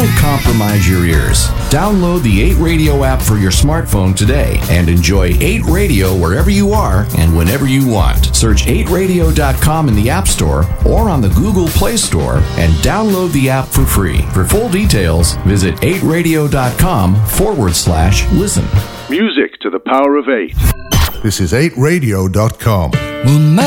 Don't compromise your ears. Download the 8 Radio app for your smartphone today and enjoy 8 Radio wherever you are and whenever you want. Search 8radio.com in the App Store or on the Google Play Store and download the app for free. For full details, visit 8radio.com/listen. Music to the power of 8. This is 8radio.com.